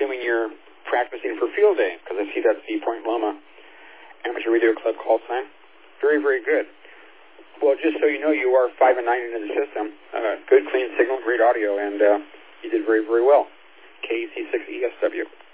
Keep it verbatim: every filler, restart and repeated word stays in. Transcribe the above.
assuming you're practicing for field day, because I see that's the Point Loma Amateur Radio Club call sign. Very, very good. Well, just so you know, you are five and nine into the system. Uh, good, clean signal, great audio, and uh, you did very, very well. K E C six E S W.